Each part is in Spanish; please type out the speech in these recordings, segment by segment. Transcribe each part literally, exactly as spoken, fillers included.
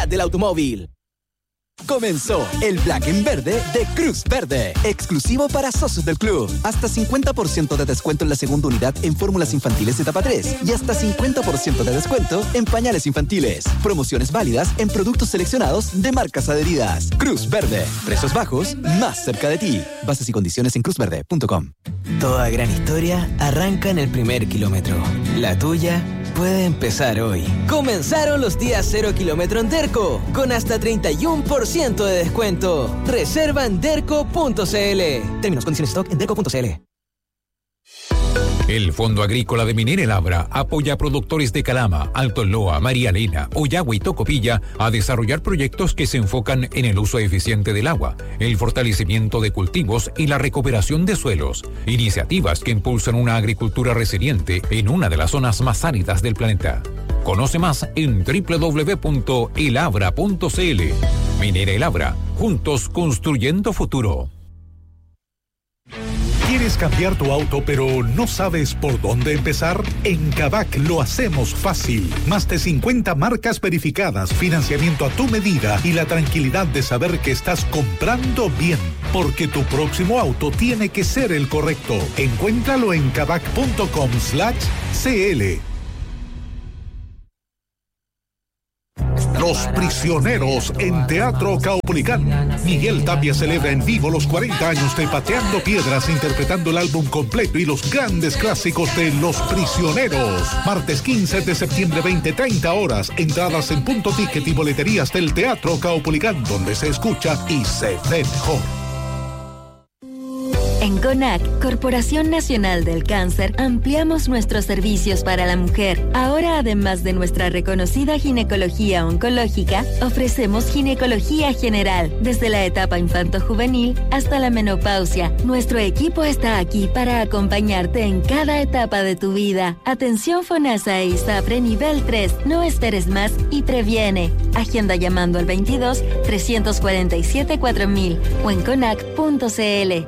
del automóvil. Comenzó el Black en Verde de Cruz Verde, exclusivo para socios del club. Hasta cincuenta por ciento de descuento en la segunda unidad en fórmulas infantiles etapa tres y hasta cincuenta por ciento de descuento en pañales infantiles. Promociones válidas en productos seleccionados de marcas adheridas. Cruz Verde, precios bajos, más cerca de ti. Bases y condiciones en cruz verde punto com. Toda gran historia arranca en el primer kilómetro. La tuya puede empezar hoy. Comenzaron los días cero kilómetro en Derco, con hasta treinta y uno por ciento de descuento. Reserva en derco punto c l. Términos, condiciones, stock en derco punto c l. El Fondo Agrícola de Minera El Abra apoya a productores de Calama, Alto Loa, María Elena, Ollagua y Tocopilla a desarrollar proyectos que se enfocan en el uso eficiente del agua, el fortalecimiento de cultivos y la recuperación de suelos. Iniciativas que impulsan una agricultura resiliente en una de las zonas más áridas del planeta. Conoce más en doble u doble u doble u punto elabra punto c l. Minera El Abra, juntos construyendo futuro. ¿Quieres cambiar tu auto pero no sabes por dónde empezar? En Kavak lo hacemos fácil. Más de cincuenta marcas verificadas, financiamiento a tu medida y la tranquilidad de saber que estás comprando bien. Porque tu próximo auto tiene que ser el correcto. Encuéntralo en kavak punto com slash c l. Los Prisioneros en Teatro Caupolicán. Miguel Tapia celebra en vivo los cuarenta años de Pateando Piedras, interpretando el álbum completo y los grandes clásicos de Los Prisioneros. Martes quince de septiembre, veinte treinta horas. Entradas en Punto Ticket y boleterías del Teatro Caupolicán, donde se escucha y se ve mejor. En CONAC, Corporación Nacional del Cáncer, ampliamos nuestros servicios para la mujer. Ahora, además de nuestra reconocida ginecología oncológica, ofrecemos ginecología general, desde la etapa infanto-juvenil hasta la menopausia. Nuestro equipo está aquí para acompañarte en cada etapa de tu vida. Atención FONASA e ISAPRE nivel tres. No esperes más y previene. Agenda llamando al veintidós, trescientos cuarenta y siete, cuatro mil o en conac punto c l.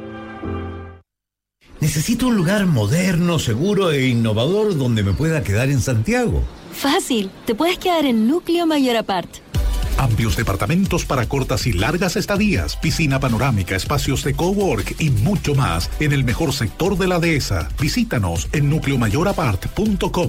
Necesito un lugar moderno, seguro e innovador donde me pueda quedar en Santiago. Fácil, te puedes quedar en Núcleo Mayor Apart. Amplios departamentos para cortas y largas estadías, piscina panorámica, espacios de cowork y mucho más en el mejor sector de la dehesa. Visítanos en núcleo mayor apart punto com.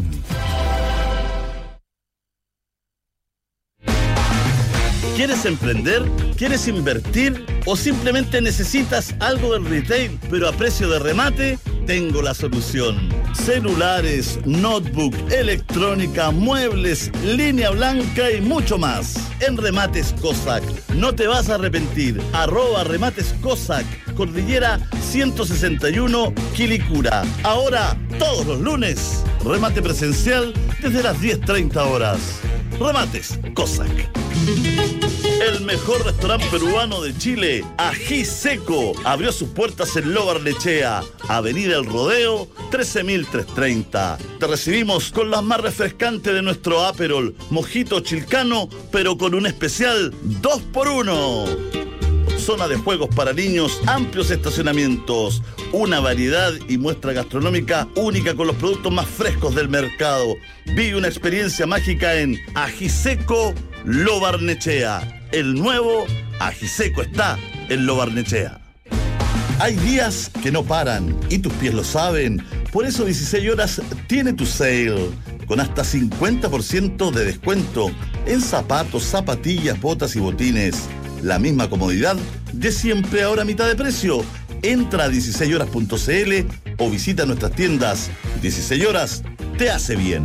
¿Quieres emprender? ¿Quieres invertir? ¿O simplemente necesitas algo del retail, pero a precio de remate? Tengo la solución. Celulares, notebook, electrónica, muebles, línea blanca y mucho más. En Remates Cossack. No te vas a arrepentir. Arroba Remates Cossack. Cordillera ciento sesenta y uno, Quilicura. Ahora, todos los lunes, remate presencial desde las diez treinta horas. Remates Cossack. El mejor restaurante peruano de Chile, Ají Seco, abrió sus puertas en Lo Barnechea, Avenida El Rodeo, trece mil trescientos treinta. Te recibimos con las más refrescantes de nuestro Aperol, mojito chilcano, pero con un especial dos por uno. Zona de juegos para niños, amplios estacionamientos, una variedad y muestra gastronómica única con los productos más frescos del mercado. Vive una experiencia mágica en Ají Seco, Lo Barnechea. El nuevo Ají Seco está en Lo Barnechea. Hay días que no paran y tus pies lo saben. Por eso dieciséis horas tiene tu sale, con hasta cincuenta por ciento de descuento en zapatos, zapatillas, botas y botines. La misma comodidad de siempre, ahora a mitad de precio. Entra a dieciséis horas punto c l o visita nuestras tiendas. dieciséis horas te hace bien.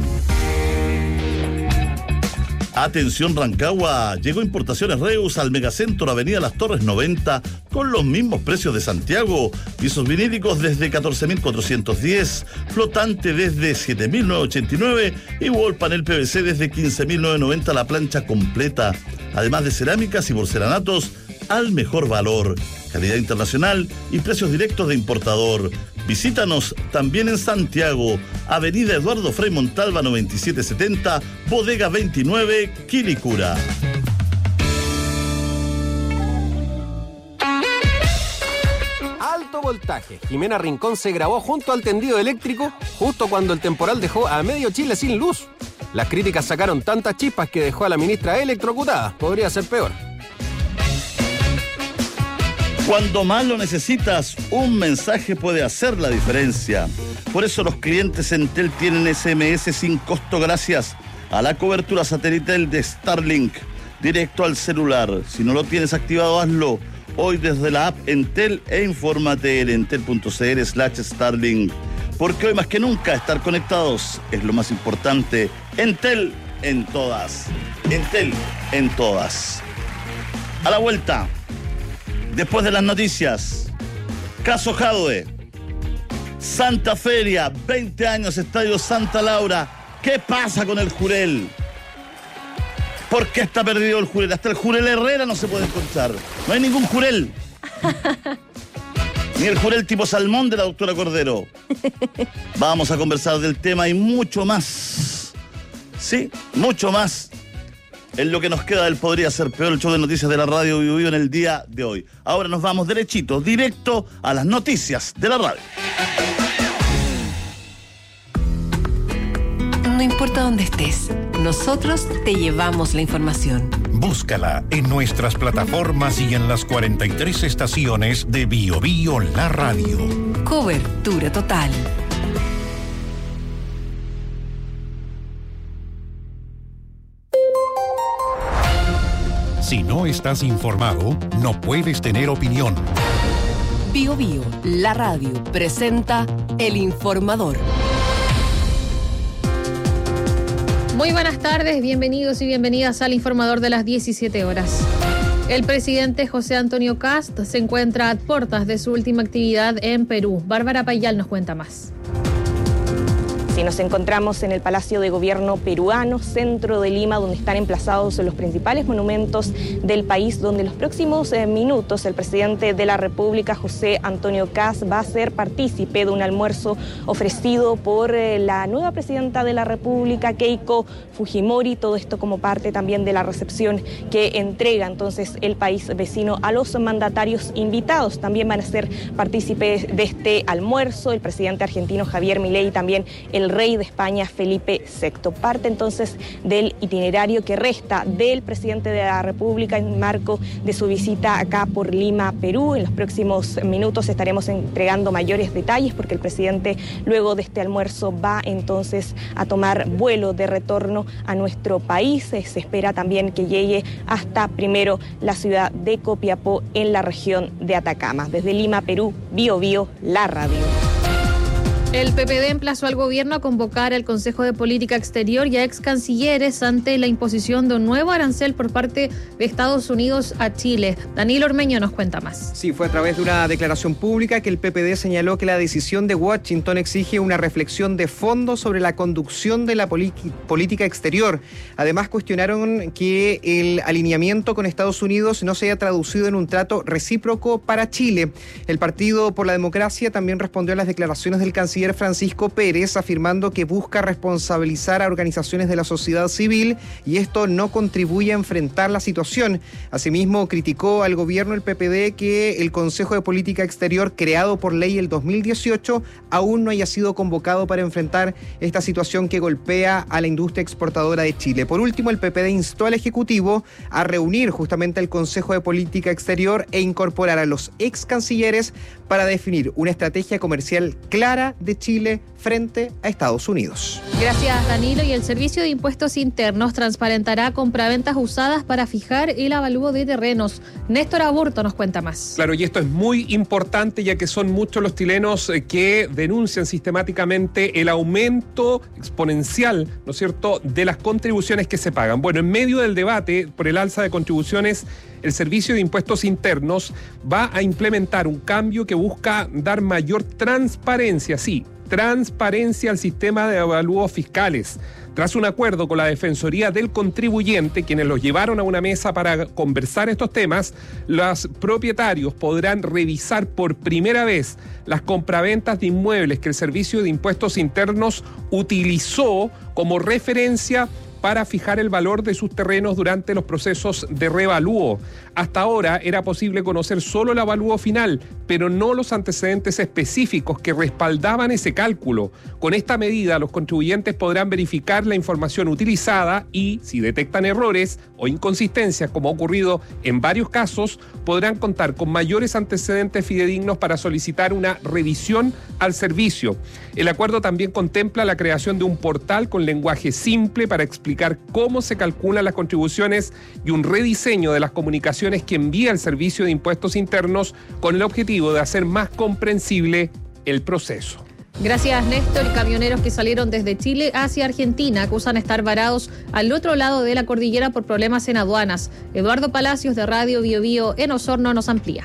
Atención Rancagua, llegó Importaciones Reus al Megacentro Avenida Las Torres noventa con los mismos precios de Santiago. Pisos vinílicos desde catorce mil cuatrocientos diez, flotante desde siete mil novecientos ochenta y nueve y wall panel P V C desde quince mil novecientos noventa la plancha completa. Además de cerámicas y porcelanatos al mejor valor, calidad internacional y precios directos de importador. Visítanos también en Santiago, Avenida Eduardo Frei Montalva noventa y siete setenta, Bodega veintinueve, Quilicura. Alto voltaje. Jimena Rincón se grabó junto al tendido eléctrico justo cuando el temporal dejó a medio Chile sin luz. Las críticas sacaron tantas chispas que dejó a la ministra electrocutada. Podría ser peor. Cuando más lo necesitas, un mensaje puede hacer la diferencia. Por eso los clientes Entel tienen ese eme ese sin costo gracias a la cobertura satelital de Starlink, directo al celular. Si no lo tienes activado, hazlo hoy desde la app Entel e infórmate en entel.cl slash Starlink. Porque hoy más que nunca estar conectados es lo más importante. Entel en todas. Entel en todas. A la vuelta, después de las noticias, caso Jadwe, Santa Feria, veinte años, Estadio Santa Laura. ¿Qué pasa con el Jurel? ¿Por qué está perdido el Jurel? Hasta el Jurel Herrera no se puede encontrar. No hay ningún Jurel. Ni el Jurel tipo salmón de la doctora Cordero. Vamos a conversar del tema y mucho más. Sí, mucho más. En lo que nos queda del Podría Ser Peor, el show de noticias de la radio Vivo Vivo en el día de hoy. Ahora nos vamos derechito, directo a las noticias de la radio. No importa dónde estés, nosotros te llevamos la información. Búscala en nuestras plataformas y en las cuarenta y tres estaciones de Bio Bio La Radio. Cobertura total. Si no estás informado, no puedes tener opinión. Bio Bio La Radio presenta El Informador. Muy buenas tardes, bienvenidos y bienvenidas al Informador de las diecisiete horas. El presidente José Antonio Kast se encuentra a puertas de su última actividad en Perú. Bárbara Payal nos cuenta más. Sí, nos encontramos en el Palacio de Gobierno peruano, centro de Lima, donde están emplazados los principales monumentos del país, donde en los próximos eh, minutos el presidente de la República, José Antonio Kast, va a ser partícipe de un almuerzo ofrecido por eh, la nueva presidenta de la República, Keiko Fujimori, todo esto como parte también de la recepción que entrega entonces el país vecino a los mandatarios invitados. También van a ser partícipes de este almuerzo el presidente argentino Javier Milei y también el rey de España, Felipe sexto. Parte entonces del itinerario que resta del presidente de la República en marco de su visita acá por Lima, Perú. En los próximos minutos estaremos entregando mayores detalles porque el presidente luego de este almuerzo va entonces a tomar vuelo de retorno a nuestro país. Se espera también que llegue hasta primero la ciudad de Copiapó en la región de Atacama. Desde Lima, Perú, Bio Bio, la radio. El P P D emplazó al gobierno a convocar al Consejo de Política Exterior y a ex cancilleres ante la imposición de un nuevo arancel por parte de Estados Unidos a Chile. Danilo Ormeño nos cuenta más. Sí, fue a través de una declaración pública que el P P D señaló que la decisión de Washington exige una reflexión de fondo sobre la conducción de la política exterior. Además, cuestionaron que el alineamiento con Estados Unidos no se haya traducido en un trato recíproco para Chile. El Partido por la Democracia también respondió a las declaraciones del canciller Francisco Pérez, afirmando que busca responsabilizar a organizaciones de la sociedad civil y esto no contribuye a enfrentar la situación. Asimismo, criticó al gobierno el P P D que el Consejo de Política Exterior, creado por ley el dos mil dieciocho, aún no haya sido convocado para enfrentar esta situación que golpea a la industria exportadora de Chile. Por último, el P P D instó al Ejecutivo a reunir justamente el Consejo de Política Exterior e incorporar a los ex cancilleres para definir una estrategia comercial clara de Chile frente a Estados Unidos. Gracias, Danilo. Y el Servicio de Impuestos Internos transparentará compraventas usadas para fijar el avalúo de terrenos. Néstor Aburto nos cuenta más. Claro, y esto es muy importante ya que son muchos los chilenos que denuncian sistemáticamente el aumento exponencial, ¿no es cierto?, de las contribuciones que se pagan. Bueno, en medio del debate por el alza de contribuciones, el Servicio de Impuestos Internos va a implementar un cambio que busca dar mayor transparencia, sí, transparencia al sistema de avalúos fiscales. Tras un acuerdo con la Defensoría del Contribuyente, quienes los llevaron a una mesa para conversar estos temas, los propietarios podrán revisar por primera vez las compraventas de inmuebles que el Servicio de Impuestos Internos utilizó como referencia para fijar el valor de sus terrenos durante los procesos de revalúo. Hasta ahora era posible conocer solo el avalúo final, pero no los antecedentes específicos que respaldaban ese cálculo. Con esta medida, los contribuyentes podrán verificar la información utilizada y, si detectan errores o inconsistencias, como ha ocurrido en varios casos, podrán contar con mayores antecedentes fidedignos para solicitar una revisión al servicio. El acuerdo también contempla la creación de un portal con lenguaje simple para explicar cómo se calculan las contribuciones y un rediseño de las comunicaciones que envía el Servicio de Impuestos Internos con el objetivo de hacer más comprensible el proceso. Gracias, Néstor. Camioneros que salieron desde Chile hacia Argentina acusan estar varados al otro lado de la cordillera por problemas en aduanas. Eduardo Palacios, de Radio Bio Bio en Osorno, nos amplía.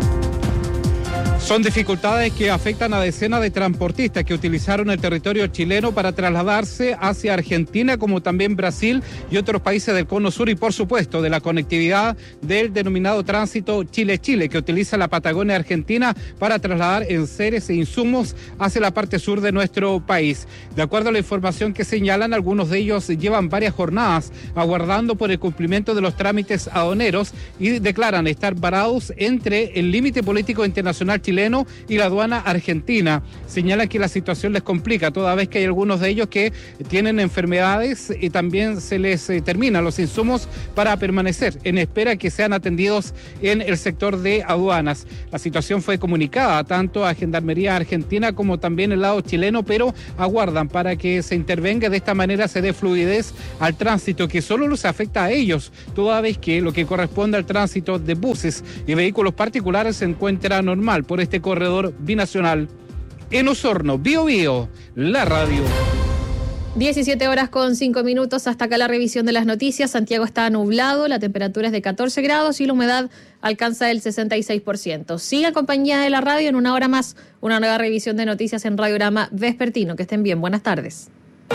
Son dificultades que afectan a decenas de transportistas que utilizaron el territorio chileno para trasladarse hacia Argentina, como también Brasil y otros países del Cono Sur, y por supuesto de la conectividad del denominado tránsito Chile-Chile, que utiliza la Patagonia Argentina para trasladar enseres e insumos hacia la parte sur de nuestro país. De acuerdo a la información que señalan, algunos de ellos llevan varias jornadas aguardando por el cumplimiento de los trámites aduaneros y declaran estar varados entre el límite político internacional chileno y la aduana argentina. Señalan que la situación les complica, toda vez que hay algunos de ellos que tienen enfermedades y también se les eh, terminan los insumos para permanecer en espera que sean atendidos en el sector de aduanas. La situación fue comunicada tanto a Gendarmería Argentina como también el lado chileno, pero aguardan para que se intervenga, de esta manera se dé fluidez al tránsito que solo los afecta a ellos, toda vez que lo que corresponde al tránsito de buses y vehículos particulares se encuentra normal por este corredor binacional. En Osorno, Bio Bio, la radio. diecisiete horas con cinco minutos, hasta acá la revisión de las noticias. Santiago está nublado, la temperatura es de catorce grados y la humedad alcanza el sesenta y seis por ciento. Siga en compañía de la radio, en una hora más, una nueva revisión de noticias en Radiorama Vespertino. Que estén bien, buenas tardes.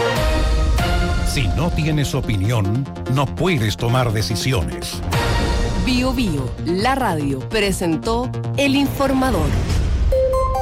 Si no tienes opinión, no puedes tomar decisiones. Bio Bio, la radio, presentó El Informador.